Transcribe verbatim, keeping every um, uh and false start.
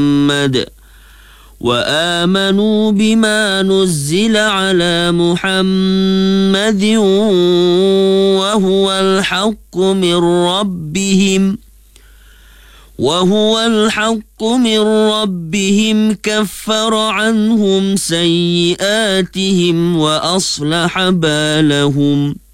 محمد وآمنوا بما نزل على محمد وهو الحق من ربهم وهو الحق من ربهم كفر عنهم سيئاتهم وأصلح بالهم